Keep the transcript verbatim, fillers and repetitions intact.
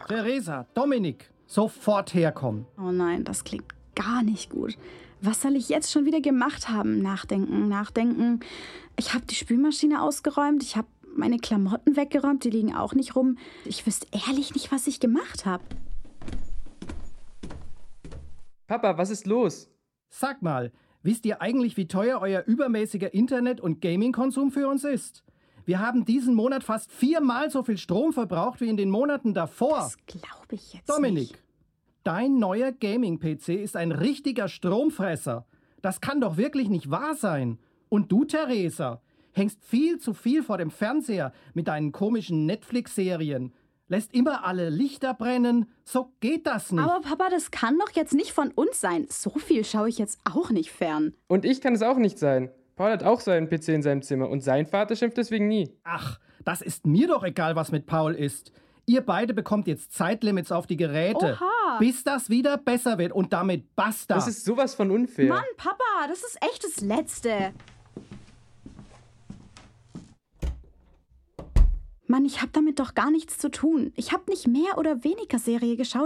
Theresa, Dominik, sofort herkommen. Oh nein, das klingt gar nicht gut. Was soll ich jetzt schon wieder gemacht haben? Nachdenken, nachdenken. Ich habe die Spülmaschine ausgeräumt, ich habe meine Klamotten weggeräumt, die liegen auch nicht rum. Ich wüsste ehrlich nicht, was ich gemacht habe. Papa, was ist los? Sag mal, wisst ihr eigentlich, wie teuer euer übermäßiger Internet- und Gaming-Konsum für uns ist? Wir haben diesen Monat fast viermal so viel Strom verbraucht wie in den Monaten davor. Das glaube ich jetzt Dominik, nicht. dein neuer Gaming-P C ist ein richtiger Stromfresser. Das kann doch wirklich nicht wahr sein. Und du, Theresa, hängst viel zu viel vor dem Fernseher mit deinen komischen Netflix-Serien. Lässt immer alle Lichter brennen. So geht das nicht. Aber Papa, das kann doch jetzt nicht von uns sein. So viel schaue ich jetzt auch nicht fern. Und ich kann es auch nicht sein. Paul hat auch seinen P C in seinem Zimmer und sein Vater schimpft deswegen nie. Ach, das ist mir doch egal, was mit Paul ist. Ihr beide bekommt jetzt Zeitlimits auf die Geräte, Oha. bis das wieder besser wird und damit basta. Das ist sowas von unfair. Mann, Papa, das ist echt das Letzte. Mann, ich habe damit doch gar nichts zu tun. Ich habe nicht mehr oder weniger Serie geschaut.